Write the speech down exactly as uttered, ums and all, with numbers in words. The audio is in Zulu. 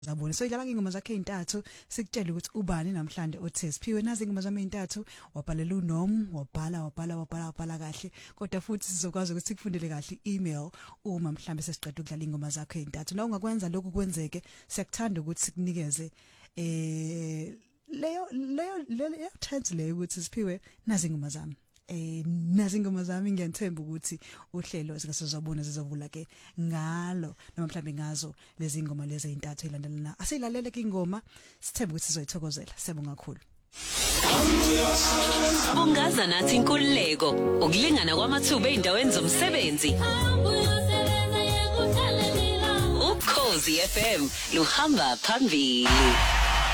zabona so idlala ingoma zakhe ezintathu sikutshela ukuthi ubani namhlanje othi Siphiwe nazi ingoma zami ezintathu wabhalela uNom wabhala wabhala wabhala wabhala kahle kodwa futhi sizokwazi ukuthi sikufundele kahle email uma mhlambe sesiqeda ukudlala ingoma zakhe ezintathu la ungakwenza lokhu kwenzeke siyakuthanda ukuthi sikunikeze eh leyo leyo leyo chance leyo ukuthi Siphiwe nazi ingoma zami eh nazi ingoma zami ngiyathemba ukuthi uhlelo sikasizobona zizovula ke ngalo noma mhlambe ngazo lezi ingoma lezi ezintathu ezilandelana asilalele ke ingoma sithemba ukuthi sizoyithokozela siyabonga kakhulu. Ungaza nathi inkululeko ukulingana kwamathuba eindaweni zomsebenzi. Ukhozi F M luhamba phambili.